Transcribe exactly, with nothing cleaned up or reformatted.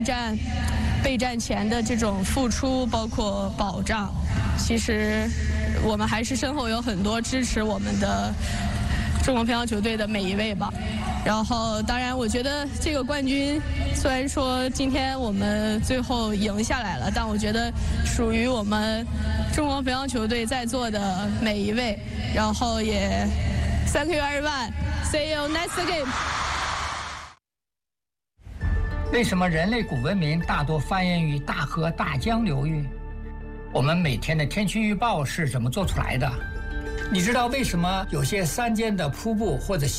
战备战前的这种付出，包括保障，其实我们还是身后有很多支持我们的中国乒乓球队的每一位吧。然后，当然，我觉得这个冠军虽然说今天我们最后赢下来了，但我觉得属于我们中国乒乓球队在座的每一位。然后也 Thank you everyone. See you next game. 为什么人类古文明大多繁衍于大河大江流域？我们每天的天气预报是怎么做出来的？你知道为什么有些山间的瀑布或者